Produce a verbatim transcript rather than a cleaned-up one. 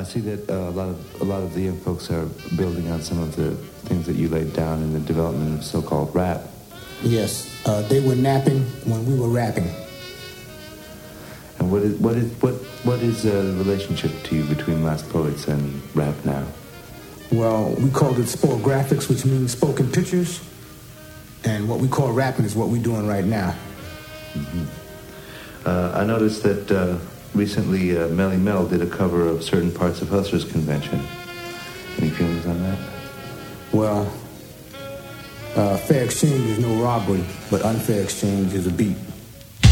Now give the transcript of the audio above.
see that uh, a lot of a lot of the young folks are building on some of the things that you laid down in the development of so-called rap. Yes, uh, they were napping when we were rapping. And what is what is what what is uh, the relationship to you between Last Poets and rap now? Well, we called it sporographics, which means spoken pictures, and what we call rapping is what we're doing right now. Mm-hmm. Uh, I noticed that uh, recently uh, Melly Mel did a cover of certain parts of Hustlers Convention. Any feelings on that? Well, uh, fair exchange is no robbery, but unfair exchange is a beat.